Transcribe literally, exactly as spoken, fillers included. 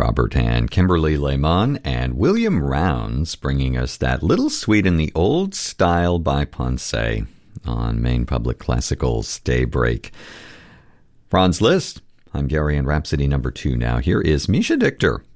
Robert and Kimberly Lehman and William Rounds bringing us that little suite in the old style by Ponce on Maine Public Classical's Daybreak. Franz Liszt, I'm Gary, and Rhapsody number two now. Here is Misha Dichter